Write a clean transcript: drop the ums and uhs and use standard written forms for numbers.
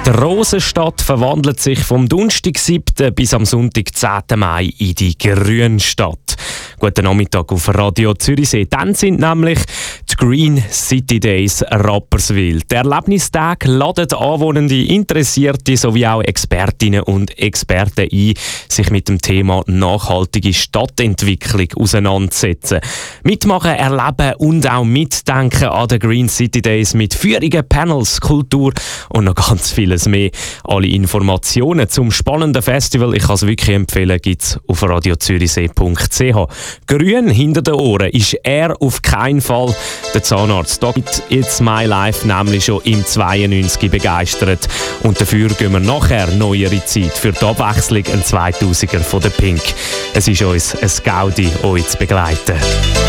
Die Rosenstadt verwandelt sich vom Donnerstag 7. bis am Sonntag 10. Mai in die Grünstadt. Guten Nachmittag auf Radio Zürichsee. Dann sind nämlich die Green City Days Rapperswil. Der Erlebnistag ladet Anwohnende, Interessierte sowie auch Expertinnen und Experten ein, sich mit dem Thema nachhaltige Stadtentwicklung auseinanderzusetzen. Mitmachen, erleben und auch mitdenken an den Green City Days mit Führungen, Panels, Kultur und noch ganz vieles mehr. Alle Informationen zum spannenden Festival, ich kann es wirklich empfehlen, gibt es auf radiozürichsee.ch. Grün hinter den Ohren ist er auf keinen Fall. Der Zahnarzt da mit It's My Life nämlich schon im 92 begeistert. Und dafür gehen wir nachher neuere Zeit für die Abwechslung ein 2000er von der Pink. Es ist uns ein Gaudi, euch zu begleiten.